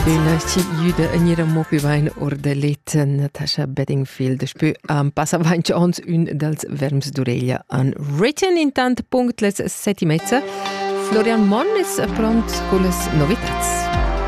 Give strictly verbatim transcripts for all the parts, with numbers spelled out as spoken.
Una ci juda a nira mo più vain ordelet Natasha Bedingfield. Spö am passa vainci ons un dels verms d'orella an written intant punct les seti mezza. Florian Mon is pront con les novitats.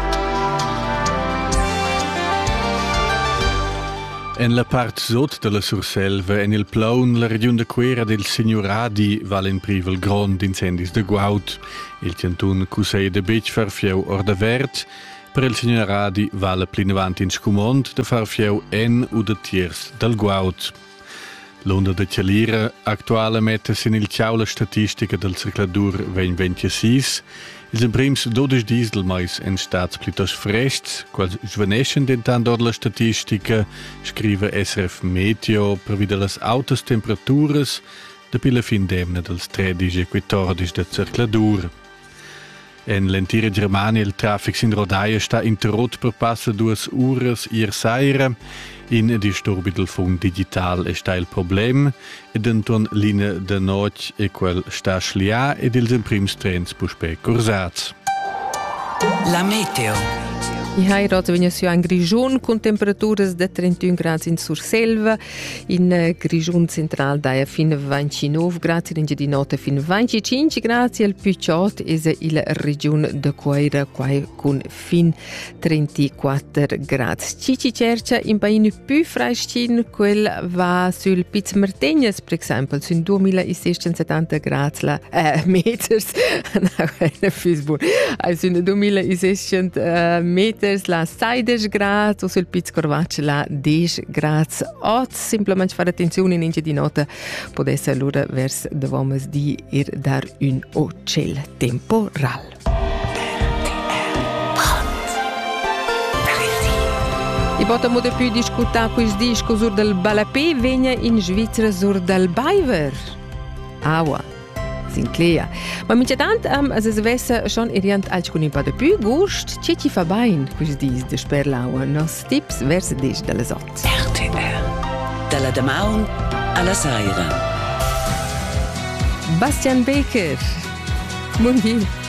En la part sud de la Surselva, en il plaun, la regione de Quera del Signoradi val in privel grond incendis de Guaut. Il tiantun cusei de bec farfieu or de verd, per il Signoradi val plinavant in scumont de farfieu en u de tiers del Guaut. L'onda de Cialira actuale mettes in il ciao la statistica del circladur ventiventisei. Ils en prims dodici dis del mais en stats plitos frests, quals svaneschen dentant or la statistica, scrive S R F Meteo, previde las autas temperaturas de pila fin demna dels tredici e quattordici de circladur. En l'entire Germania il traffic in rodaia sta interrot per passa duas uras ier saira. In disturbi del fond digital sta il problem, ed enton linea de noc e quel sta schlia ed ils imprims trens puspe corsats. La meteo. I hai rota vegna su in Grigiun con temperaturas de trentuno gradi in Surselva, in Grigiun central daia fin ventinove gradi, in di notte fin venticinque gradi, il più ciot es il region de Queira, quai con fin trentaquattro gradi. Cici cerca in paini più freschin, quel va sul Piz Martegnas, per esempio, su duemilaseicentsettanta gradi la eh, meters, no, è Facebook, su duemilaseicento meters la sedici gradi o sul Piz Corvaccia la dieci gradi. Ot, semplicemente fare attenzione in di notte, potesse allora vers devamos di ir dar un ocel temporal. I potamo de più discuta quis disco sur del Balapé vegna in Svizzera sur del Baiver. Aua. Sinclair. Ma mince tant am as es vessa schon eriant alc con un pa de più gust, ce ci fa bain quis dis de sperlaua. Nos tips vers des de les ot. R T R. Dalla Damaun alla Saira. Bastian Baker. Mon Dieu.